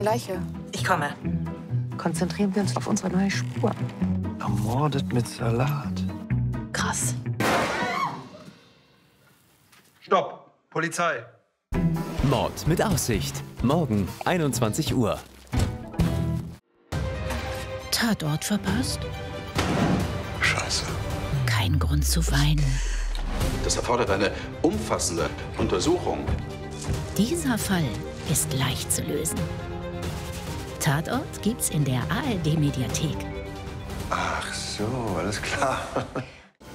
Leiche. Ich komme. Konzentrieren wir uns auf unsere neue Spur. Ermordet mit Salat. Krass. Stopp! Polizei! Mord mit Aussicht. Morgen, 21 Uhr. Tatort verpasst? Scheiße. Kein Grund zu weinen. Das erfordert eine umfassende Untersuchung. Dieser Fall ist leicht zu lösen. Tatort gibt's in der ARD-Mediathek. Ach so, alles klar.